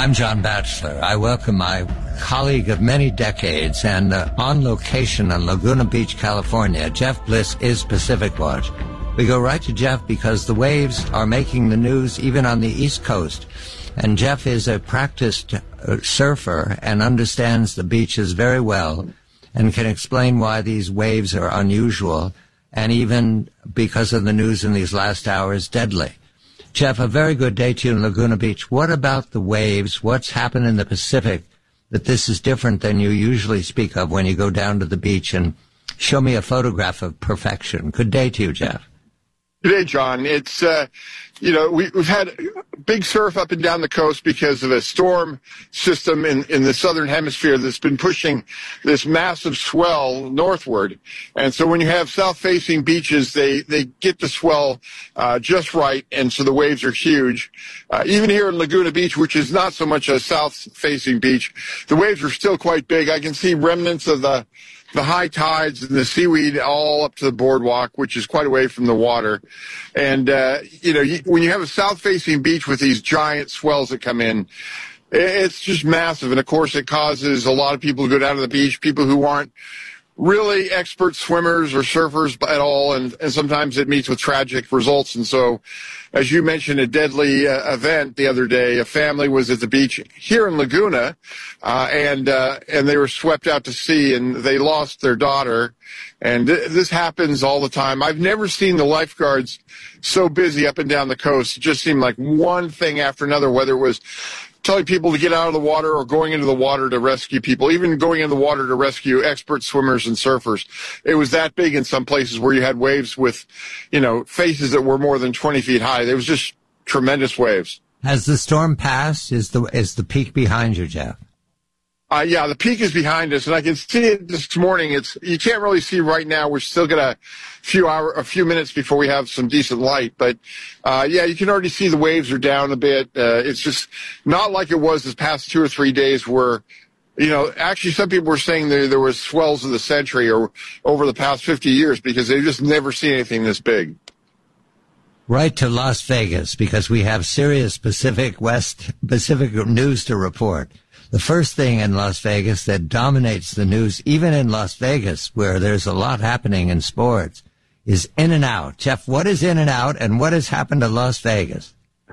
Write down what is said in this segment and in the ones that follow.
I'm John Batchelor. I welcome my colleague of many decades and on location in Laguna Beach, California. Jeff Bliss is Pacific Watch. We go right to Jeff because the waves are making the news even on the East Coast. And Jeff is a practiced surfer and understands the beaches very well and can explain why these waves are unusual and even, because of the news in these last hours, deadly. Jeff, a very good day to you in Laguna Beach. What about the waves? What's happened in the Pacific that this is different than you usually speak of when you go down to the beach? And show me a photograph of perfection. Good day to you, Jeff. Good day, John. It's, we've had big surf up and down the coast because of a storm system in the southern hemisphere that's been pushing this massive swell northward. And so when you have south-facing beaches, they get the swell just right, and so the waves are huge. Even here in Laguna Beach, which is not so much a south-facing beach, the waves are still quite big. I can see remnants of the high tides and the seaweed all up to the boardwalk, which is quite away from the water. And, when you have a south-facing beach with these giant swells that come in, it's just massive. And, of course, it causes a lot of people to go down to the beach, people who aren't really expert swimmers or surfers at all, and sometimes it meets with tragic results. And so, as you mentioned, a deadly event the other day. A family was at the beach here in Laguna, and they were swept out to sea, and they lost their daughter. And this happens all the time. I've never seen the lifeguards so busy up and down the coast. It just seemed like one thing after another, whether it was telling people to get out of the water or going into the water to rescue people, even going into the water to rescue expert swimmers and surfers. It was that big in some places where you had waves with, faces that were more than 20 feet high. There was just tremendous waves. Has the storm passed? Is the peak behind you, Jeff? Yeah, the peak is behind us, and I can see it this morning. You can't really see right now. We're still got a few minutes before we have some decent light. But you can already see the waves are down a bit. It's just not like it was this past 2 or 3 days where, actually some people were saying there was swells of the century or over the past 50 years because they've just never seen anything this big. Right to Las Vegas because we have serious Pacific news to report. The first thing in Las Vegas that dominates the news, even in Las Vegas, where there's a lot happening in sports, is In-N-Out. Jeff, what is In-N-Out and what has happened to Las Vegas?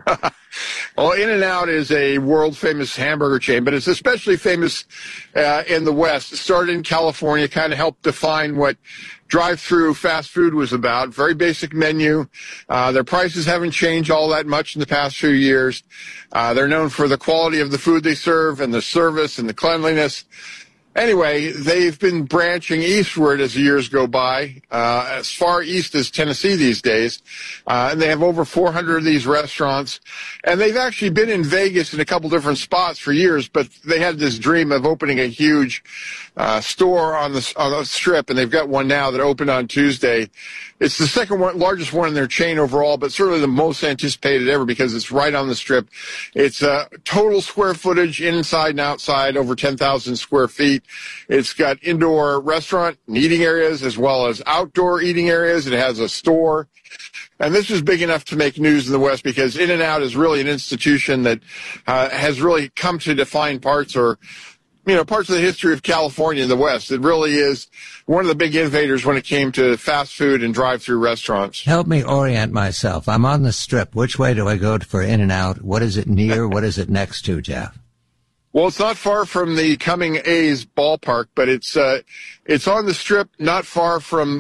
Well, In-N-Out is a world-famous hamburger chain, but it's especially famous in the West. It started in California, kind of helped define what drive-through fast food was about. Very basic menu. Their prices haven't changed all that much in the past few years. They're known for the quality of the food they serve and the service and the cleanliness. Anyway, they've been branching eastward as the years go by, as far east as Tennessee these days. And they have over 400 of these restaurants. And they've actually been in Vegas in a couple different spots for years, but they had this dream of opening a huge store on the Strip, and they've got one now that opened on Tuesday. It's the second largest one in their chain overall, but certainly the most anticipated ever because it's right on the Strip. It's total square footage inside and outside, over 10,000 square feet. It's got indoor restaurant and eating areas as well as outdoor eating areas. It has a store. And this is big enough to make news in the West because In-N-Out is really an institution that has really come to define parts of the history of California in the West. It really is one of the big innovators when it came to fast food and drive-through restaurants. Help me orient myself. I'm on the Strip. Which way do I go for In-N-Out? What is it near? What is it next to, Jeff? Well, it's not far from the Coming A's ballpark, but it's on the Strip, not far from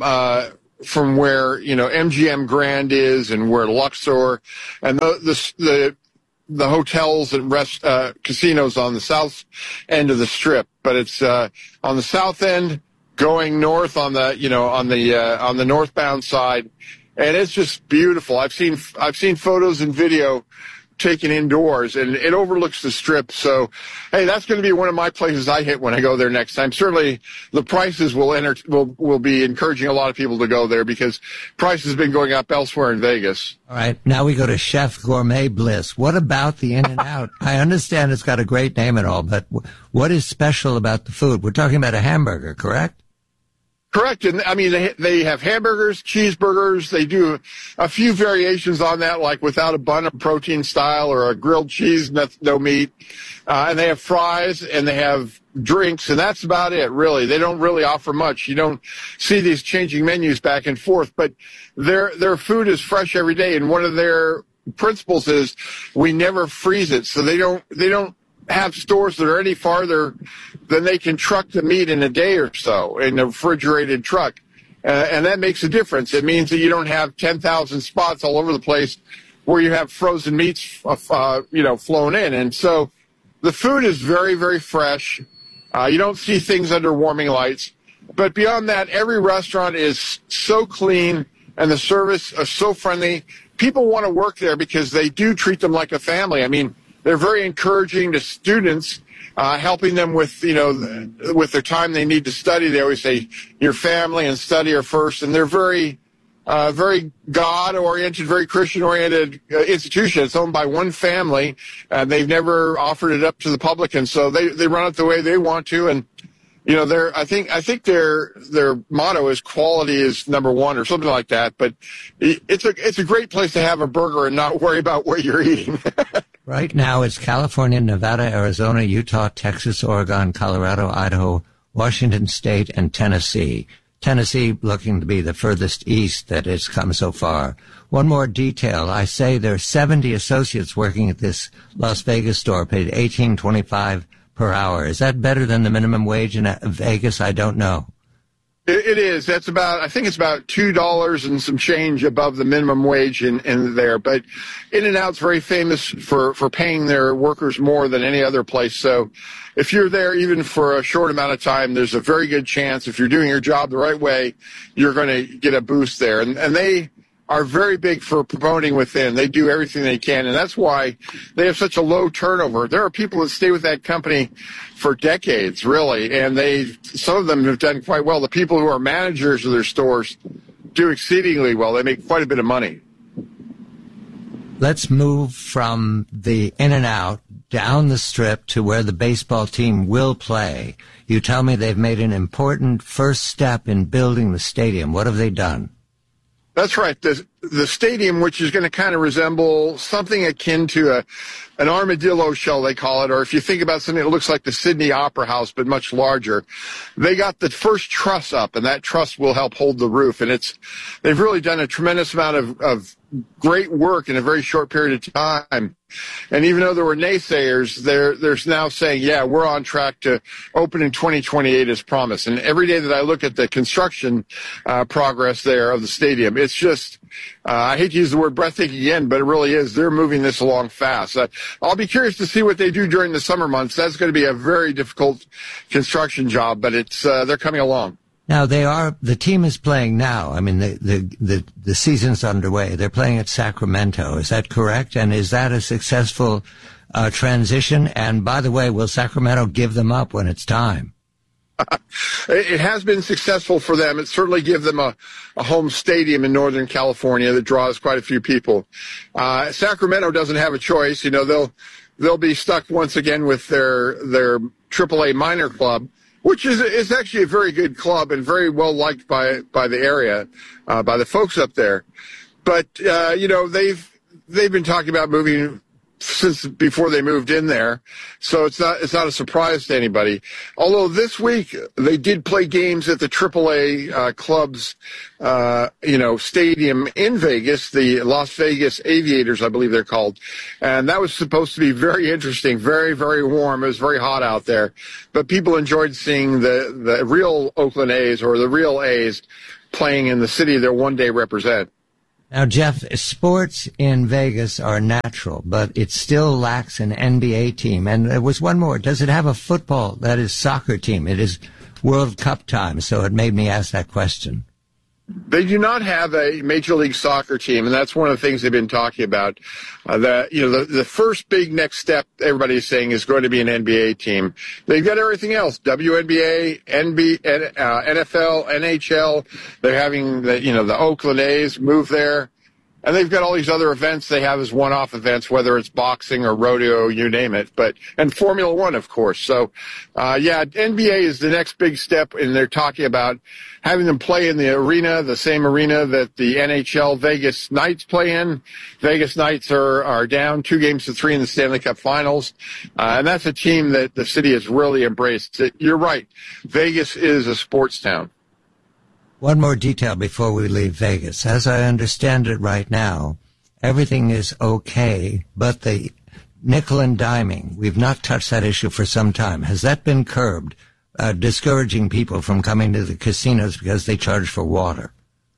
where, MGM Grand is and where Luxor and the hotels and casinos on the south end of the Strip. But it's on the south end going north on the northbound side. And it's just beautiful. I've seen photos and video taken indoors, and it overlooks the Strip. So, hey, that's going to be one of my places I hit when I go there next time. Certainly, the prices will be encouraging a lot of people to go there because prices have been going up elsewhere in Vegas. All right, now we go to Chef Gourmet Bliss. What about the In-N-Out? I understand it's got a great name and all, but what is special about the food? We're talking about a hamburger, correct? Correct. And I mean, they have hamburgers, cheeseburgers. They do a few variations on that, like without a bun, a protein style, or a grilled cheese, no meat. And they have fries and they have drinks, and that's about it, really. They don't really offer much. You don't see these changing menus back and forth, but their food is fresh every day. And one of their principles is we never freeze it. So they don't have stores that are any farther than they can truck the meat in a day or so in a refrigerated truck. And that makes a difference. It means that you don't have 10,000 spots all over the place where you have frozen meats, flown in. And so the food is very, very fresh. You don't see things under warming lights. But beyond that, every restaurant is so clean and the service is so friendly. People want to work there because they do treat them like a family. I mean, they're very encouraging to students, helping them with, with their time they need to study. They always say your family and study are first. And they're very God-oriented, very Christian-oriented institution. It's owned by one family, and they've never offered it up to the public. And so they run it the way they want to. And, I think their motto is quality is number one or something like that. But it's a great place to have a burger and not worry about what you're eating. Right now, it's California, Nevada, Arizona, Utah, Texas, Oregon, Colorado, Idaho, Washington State, and Tennessee. Tennessee looking to be the furthest east that it's come so far. One more detail. I say there are 70 associates working at this Las Vegas store, paid $18.25 per hour. Is that better than the minimum wage in Vegas? I don't know. It is. That's I think it's about $2 and some change above the minimum wage in there. But In-N-Out's very famous for paying their workers more than any other place. So if you're there even for a short amount of time, there's a very good chance if you're doing your job the right way, you're going to get a boost there. And they are very big for promoting within. They do everything they can, and that's why they have such a low turnover. There are people that stay with that company for decades, really, and some of them have done quite well. The people who are managers of their stores do exceedingly well. They make quite a bit of money. Let's move from the In-N-Out down the strip to where the baseball team will play. You tell me they've made an important first step in building the stadium. What have they done? That's right. The stadium, which is going to kind of resemble something akin to an armadillo shell, they call it, or if you think about something that looks like the Sydney Opera House but much larger, they got the first truss up, and that truss will help hold the roof. And they've really done a tremendous amount of great work in a very short period of time. And even though there were naysayers, they're now saying, yeah, we're on track to open in 2028 as promised. And every day that I look at the construction progress there of the stadium, it's just, I hate to use the word breathtaking again, but it really is. They're moving this along fast. I'll be curious to see what they do during the summer months. That's going to be a very difficult construction job, but they're coming along. Now the team is playing now. I mean, the season's underway. They're playing at Sacramento. Is that correct? And is that a successful transition? And by the way, will Sacramento give them up when it's time? It has been successful for them. It certainly gives them a home stadium in Northern California that draws quite a few people. Sacramento doesn't have a choice. They'll be stuck once again with their AAA minor club, which is actually a very good club and very well liked by the area, by the folks up there. But they've been talking about moving since before they moved in there, so it's not a surprise to anybody. Although this week they did play games at the AAA club's stadium in Vegas, the Las Vegas Aviators, I believe they're called, and that was supposed to be very interesting, very, very warm. It was very hot out there, but people enjoyed seeing the real Oakland A's or the real A's playing in the city they'll one day represent. Now, Jeff, sports in Vegas are natural, but it still lacks an NBA team. And there was one more. Does it have a football, that is soccer team? It is World Cup time, so it made me ask that question. They do not have a Major League Soccer team, and that's one of the things they've been talking about. The first big next step, everybody's saying, is going to be an NBA team. They've got everything else: WNBA, NFL, NHL. They're having the Oakland A's move there. And they've got all these other events they have as one-off events, whether it's boxing or rodeo, you name it. And Formula One, of course. So, NBA is the next big step, and they're talking about having them play in the arena, the same arena that the NHL Vegas Knights play in. Vegas Knights are down 2-3 in the Stanley Cup Finals. And that's a team that the city has really embraced. You're right. Vegas is a sports town. One more detail before we leave Vegas. As I understand it right now, everything is okay, but the nickel and diming, we've not touched that issue for some time. Has that been curbed, discouraging people from coming to the casinos because they charge for water?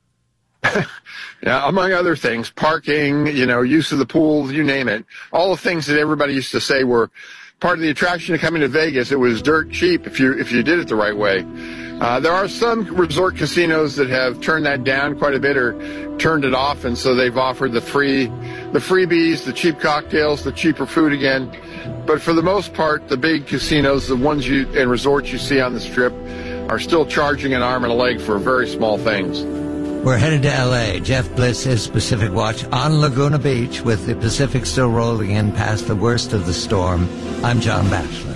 Yeah, among other things, parking, use of the pools, you name it. All the things that everybody used to say were part of the attraction of coming to Vegas. It was dirt cheap if you did it the right way. There are some resort casinos that have turned that down quite a bit or turned it off, and so they've offered the freebies, the cheap cocktails, the cheaper food again. But for the most part, the big casinos, the ones and resorts you see on the Strip, are still charging an arm and a leg for very small things. We're headed to L.A. Jeff Bliss is Pacific Watch on Laguna Beach with the Pacific still rolling in past the worst of the storm. I'm John Batchelor.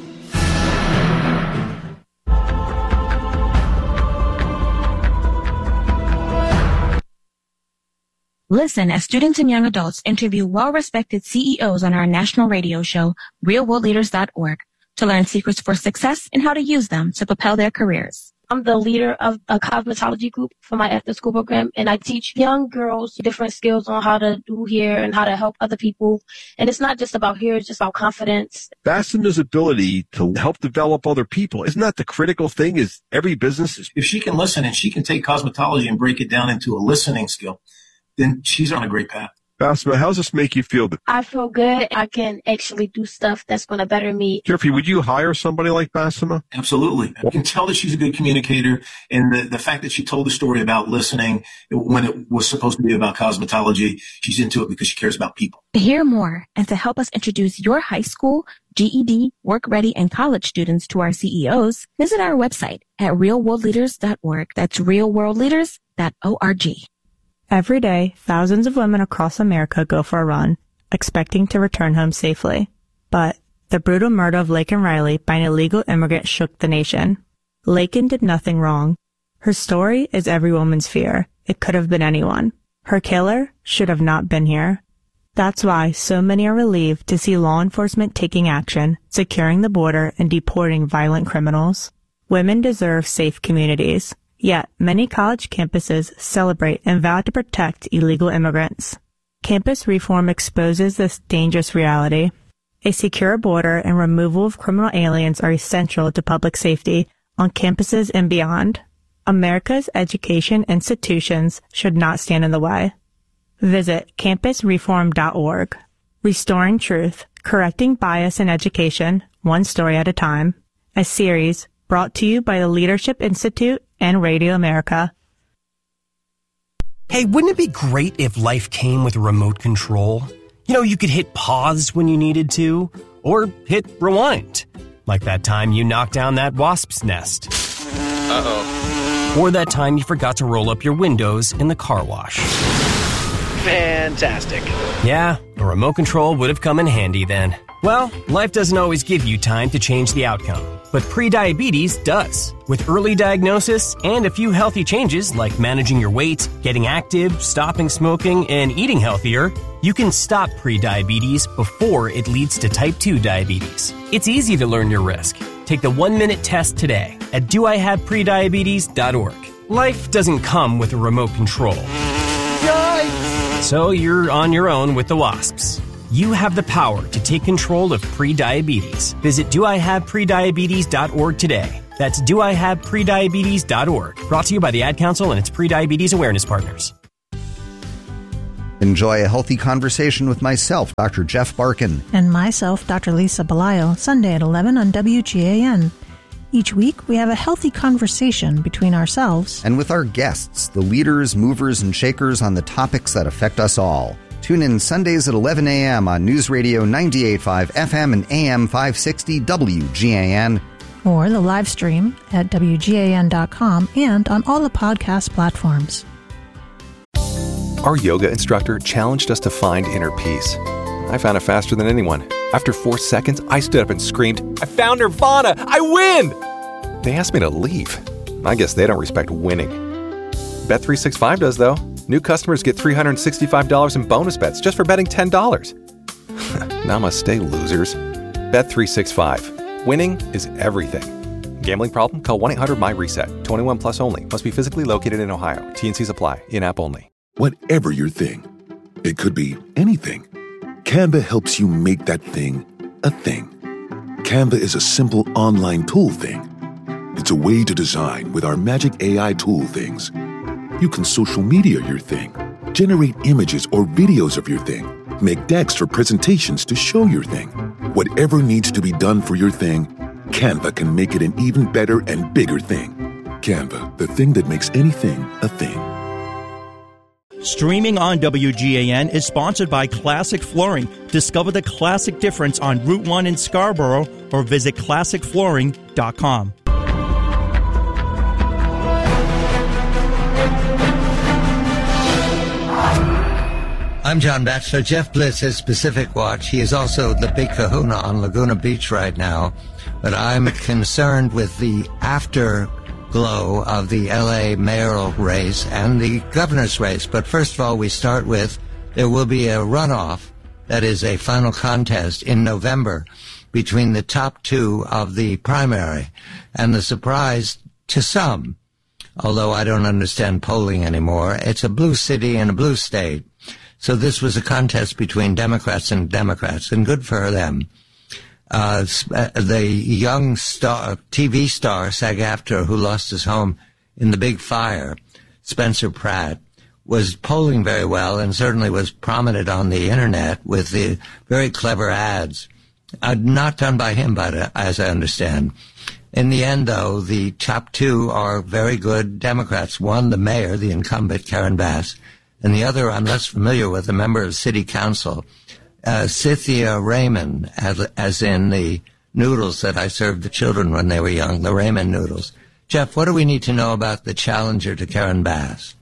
Listen as students and young adults interview well-respected CEOs on our national radio show, realworldleaders.org, to learn secrets for success and how to use them to propel their careers. I'm the leader of a cosmetology group for my after-school program, and I teach young girls different skills on how to do hair and how to help other people. And it's not just about hair, it's just about confidence. Bassema's ability to help develop other people, isn't that the critical thing? Is every business is... If she can listen and she can take cosmetology and break it down into a listening skill, then she's on a great path. Bassema, how does this make you feel? I feel good. I can actually do stuff that's going to better me. Jeffrey, would you hire somebody like Bassema? Absolutely. I can tell that she's a good communicator, and the fact that she told the story about listening when it was supposed to be about cosmetology, she's into it because she cares about people. To hear more and to help us introduce your high school, GED, work-ready, and college students to our CEOs, visit our website at realworldleaders.org. That's realworldleaders.org. Every day, thousands of women across America go for a run, expecting to return home safely. But the brutal murder of Laken Riley by an illegal immigrant shook the nation. Laken did nothing wrong. Her story is every woman's fear. It could have been anyone. Her killer should have not been here. That's why so many are relieved to see law enforcement taking action, securing the border, and deporting violent criminals. Women deserve safe communities. Yet, many college campuses celebrate and vow to protect illegal immigrants. Campus reform exposes this dangerous reality. A secure border and removal of criminal aliens are essential to public safety on campuses and beyond. America's education institutions should not stand in the way. Visit campusreform.org. Restoring Truth, Correcting Bias in Education, One Story at a Time. A series brought to you by the Leadership Institute and Radio America. Hey, wouldn't it be great if life came with a remote control? You could hit pause when you needed to, or hit rewind. Like that time you knocked down that wasp's nest. Uh-oh. Or that time you forgot to roll up your windows in the car wash. Fantastic. Yeah, a remote control would have come in handy then. Well, life doesn't always give you time to change the outcome, but prediabetes does. With early diagnosis and a few healthy changes like managing your weight, getting active, stopping smoking, and eating healthier, you can stop prediabetes before it leads to type 2 diabetes. It's easy to learn your risk. Take the 1-minute test today at doihaveprediabetes.org. Life doesn't come with a remote control. Yikes! So you're on your own with the wasps. You have the power to take control of prediabetes. Visit doihaveprediabetes.org today. That's doihaveprediabetes.org. Brought to you by the Ad Council and its Prediabetes Awareness Partners. Enjoy a healthy conversation with myself, Dr. Jeff Barkin. And myself, Dr. Lisa Belayo, Sunday at 11 on WGAN. Each week, we have a healthy conversation between ourselves and with our guests, the leaders, movers, and shakers on the topics that affect us all. Tune in Sundays at 11 a.m. on News Radio 98.5 FM and AM 560 WGAN. Or the live stream at WGAN.com and on all the podcast platforms. Our yoga instructor challenged us to find inner peace. I found it faster than anyone. After 4 seconds, I stood up and screamed, "I found Nirvana! I win!" They asked me to leave. I guess they don't respect winning. Bet365 does, though. New customers get $365 in bonus bets just for betting $10. Namaste, losers. Bet365. Winning is everything. Gambling problem? Call 1-800-MY-RESET. 21 plus only. Must be physically located in Ohio. T&Cs apply. In-app only. Whatever your thing, it could be anything. Canva helps you make that thing a thing. Canva is a simple online tool thing. It's a way to design with our magic AI tool things. You can social media your thing, generate images or videos of your thing, make decks or presentations to show your thing. Whatever needs to be done for your thing, Canva can make it an even better and bigger thing. Canva, the thing that makes anything a thing. Streaming on WGAN is sponsored by Classic Flooring. Discover the classic difference on Route 1 in Scarborough or visit classicflooring.com. I'm John Batchelor. Jeff Bliss is Pacific Watch. He is also the big kahuna on Laguna Beach right now. But I'm concerned with the afterglow of the L.A. mayoral race and the governor's race. But first of all, we start with there will be a runoff, that is a final contest in November between the top two of the primary. And the surprise to some, although I don't understand polling anymore, it's a blue city and a blue state. So this was a contest between Democrats and Democrats, and good for them. The young star, TV star, SAG-AFTRA, who lost his home in the big fire, Spencer Pratt, was polling very well and certainly was prominent on the internet with the very clever ads. Not done by him, but as I understand. In the end, though, the top two are very good Democrats. One, the mayor, the incumbent, Karen Bass, and the other, I'm less familiar with, a member of City Council, Cynthia Raymond, as in the noodles that I served the children when they were young, the Raymond noodles. Jeff, what do we need to know about the challenger to Karen Bass?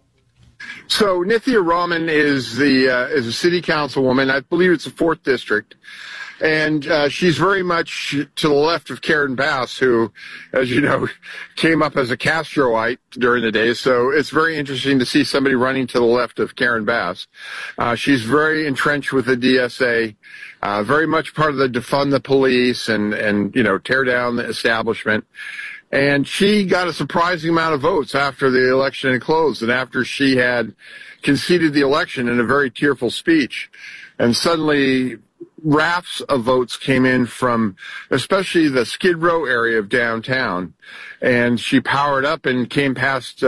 So Nithya Raman is a city councilwoman. I believe it's the 4th district. And she's very much to the left of Karen Bass, who, as you know, came up as a Castroite during the day. So it's very interesting to see somebody running to the left of Karen Bass. She's very entrenched with the DSA, very much part of the defund the police and you know, tear down the establishment. And she got a surprising amount of votes after the election had closed and after she had conceded the election in a very tearful speech. And suddenly rafts of votes came in from especially the Skid Row area of downtown. And she powered up and came past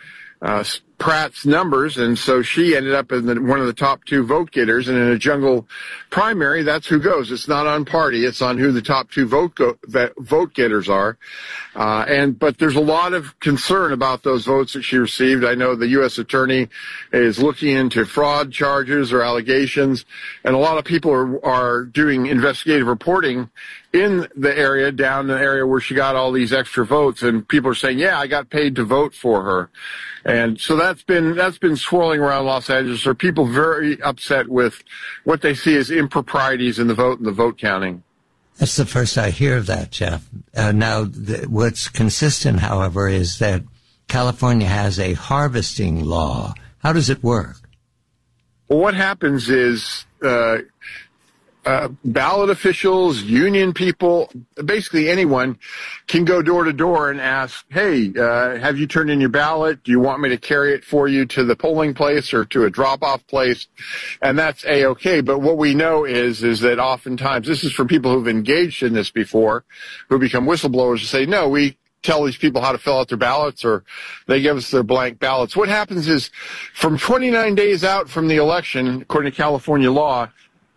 Pratt's numbers, and so she ended up in one of the top two vote getters. And in a jungle primary, that's who goes. It's not on party; it's on who the top two vote getters are. But there's a lot of concern about those votes that she received. I know the U.S. Attorney is looking into fraud charges or allegations, and a lot of people are doing investigative reporting in the area, down the area where she got all these extra votes, and people are saying, "Yeah, I got paid to vote for her." And so that's been swirling around Los Angeles. There are people very upset with what they see as improprieties in the vote and the vote counting. That's the first I hear of that, Jeff. Now, what's consistent, however, is that California has a harvesting law. How does it work? Well, what happens is ballot officials, union people, basically anyone can go door to door and ask, hey, have you turned in your ballot? Do you want me to carry it for you to the polling place or to a drop-off place? And that's A-OK. But what we know is that oftentimes, this is from people who've engaged in this before, who become whistleblowers and say, no, we tell these people how to fill out their ballots, or they give us their blank ballots. What happens is from 29 days out from the election, according to California law,